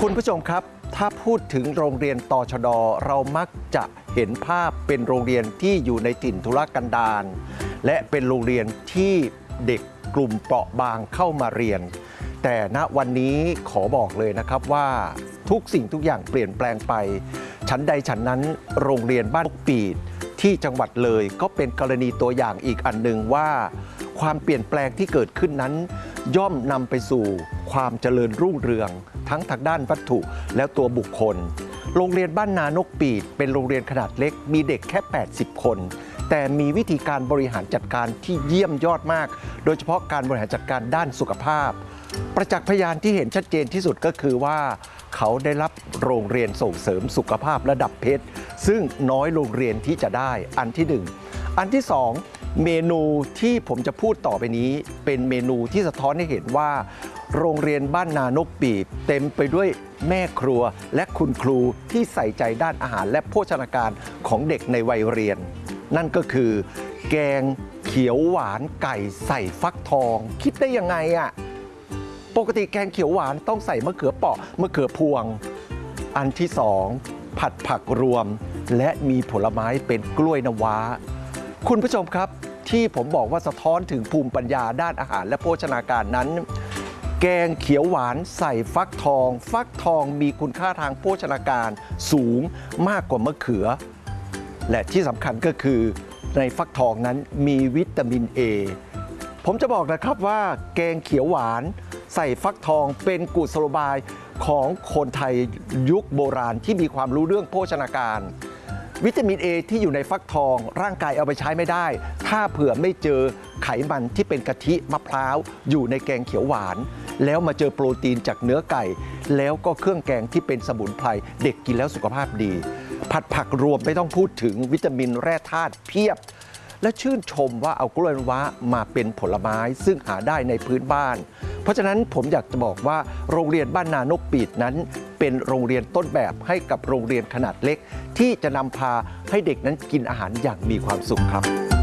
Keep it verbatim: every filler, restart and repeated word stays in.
คุณผู้ชมครับถ้าพูดถึงโรงเรียนตชด.เรามักจะเห็นภาพเป็นโรงเรียนที่อยู่ในถิ่นทุรกันดารและเป็นโรงเรียนที่เด็กกลุ่มเปราะบางเข้ามาเรียนแต่ณวันนี้ขอบอกเลยนะครับว่าทุกสิ่งทุกอย่างเปลี่ยนแปลงไปฉันใดฉันนั้นโรงเรียนบ้านปีดที่จังหวัดเลยก็เป็นกรณีตัวอย่างอีกอันหนึ่งว่าความเปลี่ยนแปลงที่เกิดขึ้นนั้นย่อมนำไปสู่ความเจริญรุ่งเรืองทั้งทางด้านวัตถุและตัวบุคคลโรงเรียนบ้านนานกปีดเป็นโรงเรียนขนาดเล็กมีเด็กแค่แปดสิบคนแต่มีวิธีการบริหารจัดการที่เยี่ยมยอดมากโดยเฉพาะการบริหารจัดการด้านสุขภาพประจักษ์พยานที่เห็นชัดเจนที่สุดก็คือว่าเขาได้รับโรงเรียนส่งเสริมสุขภาพระดับเพชรซึ่งน้อยโรงเรียนที่จะได้อันที่หนึ่งอันที่สองเมนูที่ผมจะพูดต่อไปนี้เป็นเมนูที่สะท้อนให้เห็นว่าโรงเรียนบ้านนานกปีบเต็มไปด้วยแม่ครัวและคุณครูที่ใส่ใจด้านอาหารและโภชนาการของเด็กในวัยเรียนนั่นก็คือแกงเขียวหวานไก่ใส่ฟักทองคิดได้ยังไงอะปกติแกงเขียวหวานต้องใส่มะเขือเปราะมะเขือพวงอันที่สองผัดผักรวมและมีผลไม้เป็นกล้วยน้ำว้าคุณผู้ชมครับที่ผมบอกว่าสะท้อนถึงภูมิปัญญาด้านอาหารและโภชนาการนั้นแกงเขียวหวานใส่ฟักทองฟักทองมีคุณค่าทางโภชนาการสูงมากกว่ามะเขือและที่สำคัญก็คือในฟักทองนั้นมีวิตามิน เอ ผมจะบอกนะครับว่าแกงเขียวหวานใส่ฟักทองเป็นกุศโลบายของคนไทยยุคโบราณที่มีความรู้เรื่องโภชนาการวิตามิน เอ ที่อยู่ในฟักทองร่างกายเอาไปใช้ไม่ได้ถ้าเผื่อไม่เจอไขมันที่เป็นกะทิมะพร้าวอยู่ในแกงเขียวหวานแล้วมาเจอโปรตีนจากเนื้อไก่แล้วก็เครื่องแกงที่เป็นสมุนไพรเด็กกินแล้วสุขภาพดีผัดผักรวมไม่ต้องพูดถึงวิตามินแร่ธาตุเพียบและชื่นชมว่าเอากล้วยน้ำว้ามาเป็นผลไม้ซึ่งหาได้ในพื้นบ้านเพราะฉะนั้นผมอยากจะบอกว่าโรงเรียนบ้านนานกปีดนั้นเป็นโรงเรียนต้นแบบให้กับโรงเรียนขนาดเล็กที่จะนำพาให้เด็กนั้นกินอาหารอย่างมีความสุขครับ